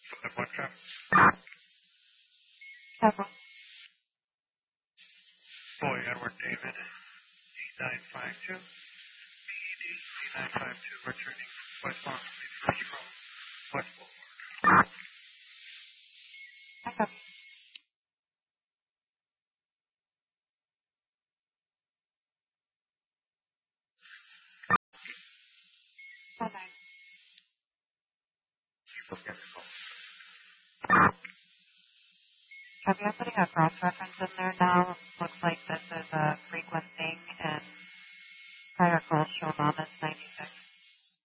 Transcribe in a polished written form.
What traffic? Several. Boy, Edward David, 8952. PED 8952, returning westbound first from West Boulevard. I copy. Bye-bye. Have you putting a cross-reference in there now? Looks like this is a frequent thing, and prior calls shown on this 96.